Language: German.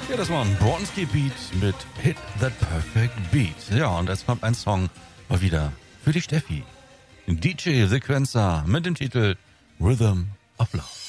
Ja, das war ein Bronski Beat mit Hit That Perfect Beat. Ja, und jetzt kommt ein Song mal wieder für die Steffi. DJ Sequencer mit dem Titel Rhythm of Love.